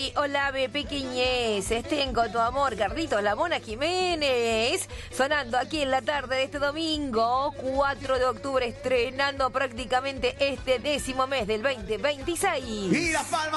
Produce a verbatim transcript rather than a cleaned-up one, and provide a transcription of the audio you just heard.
Oli, hola, be pequeñez, estén con tu amor, Carlitos, la Mona Jiménez, sonando aquí en la tarde de este domingo, cuatro de octubre, estrenando prácticamente este décimo mes del veinte veintiséis. Y las palmas.